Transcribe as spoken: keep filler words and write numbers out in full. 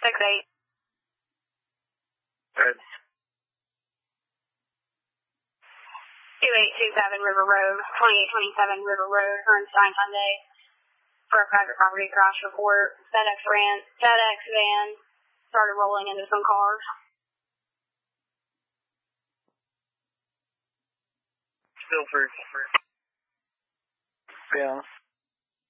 six eight. Good. two eight two seven River Road, twenty-eight twenty-seven River Road, Bernstein Hyundai, for a private property crash report. FedEx ran, FedEx van started rolling into some cars. Still for. Yeah.